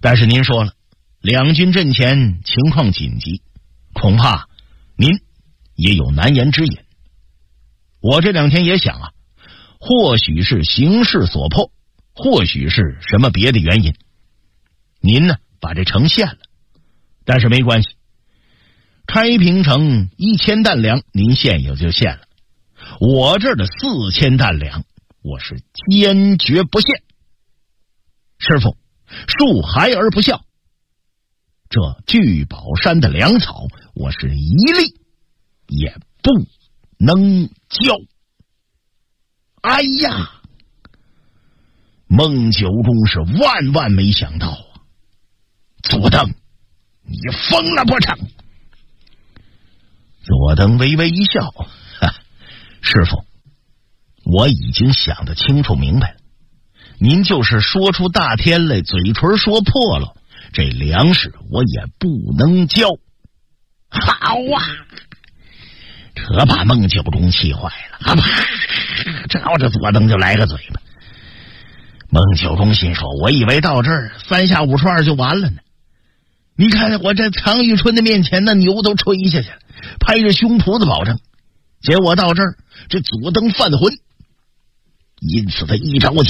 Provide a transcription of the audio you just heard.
但是您说了，两军阵前情况紧急，恐怕您也有难言之隐。我这两天也想啊，或许是形势所迫，或许是什么别的原因，您呢把这城献了，但是没关系，开平城1000担粮您献也就献了，我这儿的4000担粮我是坚决不献。师傅，恕孩儿不孝，这聚宝山的粮草我是一粒也不能交。哎呀，孟九中是万万没想到啊！左登，你疯了不成？左登微微一笑，师傅，我已经想得清楚明白了，您就是说出大天来，嘴唇说破了，这粮食我也不能交。好啊！这把孟九中气坏了，照着左登就来个嘴巴。孟九中心说，我以为到这儿3下5除2就完了呢，你看我这常遇春的面前那牛都吹下去了，拍着胸脯子保证，结果到这儿这左登犯浑，因此他一着急